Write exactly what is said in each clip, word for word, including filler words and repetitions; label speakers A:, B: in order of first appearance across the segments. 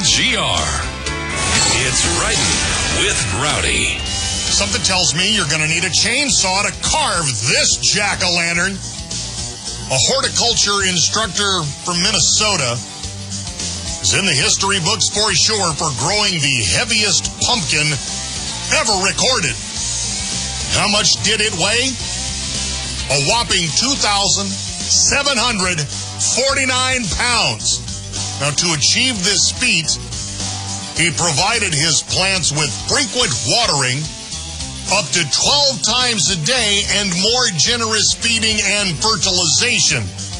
A: G R. It's Riding with Rowdy.
B: Something tells me you're going to need a chainsaw to carve this jack-o'-lantern. A horticulture instructor from Minnesota is in the history books for sure for growing the heaviest pumpkin ever recorded. How much did it weigh? A whopping two thousand seven hundred forty-nine pounds. Now, to achieve this feat, he provided his plants with frequent watering, up to twelve times a day, and more generous feeding and fertilization.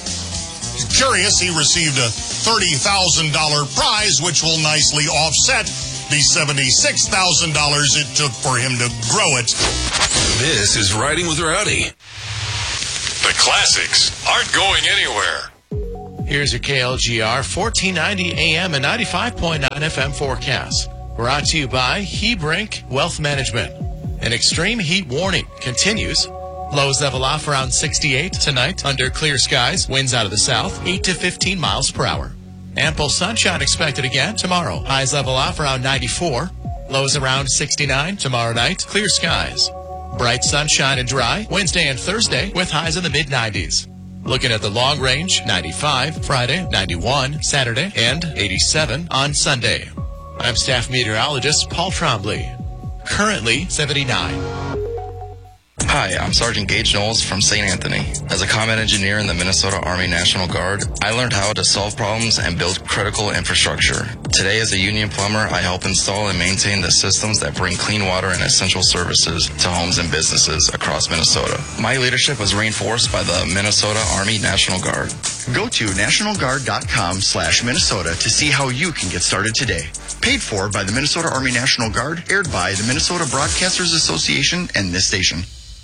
B: Curious, he received a thirty thousand dollars prize, which will nicely offset the seventy-six thousand dollars it took for him to grow it.
A: This is Riding with Rowdy. The classics aren't going anywhere.
C: Here's your K L G R fourteen ninety A M and ninety-five point nine F M forecast. Brought to you by Hebrink Wealth Management. An extreme heat warning continues. Lows level off around sixty-eight tonight under clear skies. Winds out of the south, eight to fifteen miles per hour. Ample sunshine expected again tomorrow. Highs level off around ninety-four. Lows around sixty-nine tomorrow night. Clear skies. Bright sunshine and dry Wednesday and Thursday with highs in the mid nineties. Looking at the long range, ninety-five Friday, ninety-one Saturday, and eighty-seven on Sunday. I'm staff meteorologist Paul Trombley. Currently seventy-nine.
D: Hi, I'm Sergeant Gage Knowles from Saint Anthony. As a combat engineer in the Minnesota Army National Guard, I learned how to solve problems and build critical infrastructure. Today, as a union plumber, I help install and maintain the systems that bring clean water and essential services to homes and businesses across Minnesota. My leadership was reinforced by the Minnesota Army National Guard.
E: Go to nationalguard.com slash Minnesota to see how you can get started today. Paid for by the Minnesota Army National Guard, aired by the Minnesota Broadcasters Association and this station.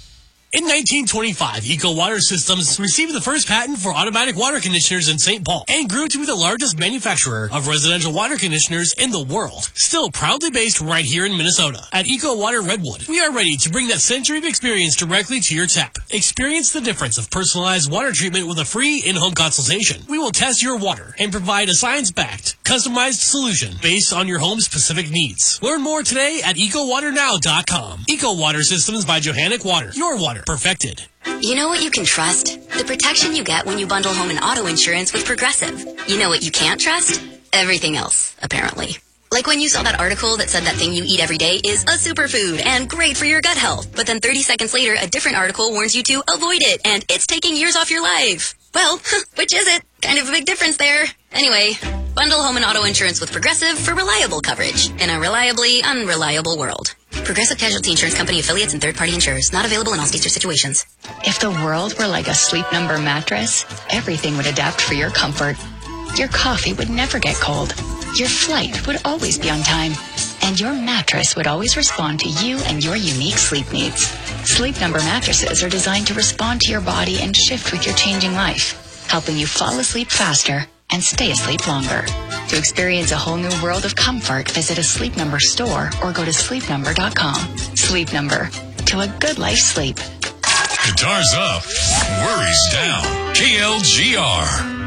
F: In nineteen twenty-five, Eco Water Systems received the first patent for automatic water conditioners in Saint Paul and grew to be the largest manufacturer of residential water conditioners in the world. Still proudly based right here in Minnesota. At Eco Water Redwood, we are ready to bring that century of experience directly to your tap. Experience the difference of personalized water treatment with a free in-home consultation. We will test your water and provide a science-backed, customized solution based on your home's specific needs. Learn more today at eco water now dot com. Eco Water Systems by Johannec Water. Your water perfected.
G: You know what you can trust? The protection you get when you bundle home and auto insurance with Progressive. You know what you can't trust? Everything else, apparently. Like when you saw that article that said that thing you eat every day is a superfood and great for your gut health. But then thirty seconds later, a different article warns you to avoid it and it's taking years off your life. Well, which is it? Kind of a big difference there. Anyway, bundle home and auto insurance with Progressive for reliable coverage in a reliably unreliable world. Progressive Casualty Insurance Company affiliates and third-party insurers. Not available in all states or situations.
H: If the world were like a Sleep Number mattress, everything would adapt for your comfort. Your coffee would never get cold. Your flight would always be on time. And your mattress would always respond to you and your unique sleep needs. Sleep Number mattresses are designed to respond to your body and shift with your changing life, helping you fall asleep faster and stay asleep longer. To experience a whole new world of comfort, visit a Sleep Number store or go to sleep number dot com. Sleep Number. To a good life sleep.
A: Guitars up, worries down. K L G R.